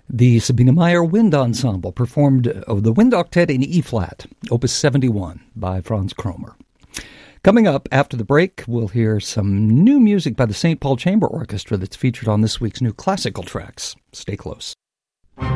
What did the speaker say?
The Sabine Meyer Wind Ensemble performed the Wind Octet in E-flat, Opus 71 by Franz Kromer. Coming up after the break, we'll hear some new music by the St. Paul Chamber Orchestra that's featured on this week's new classical tracks. Stay close.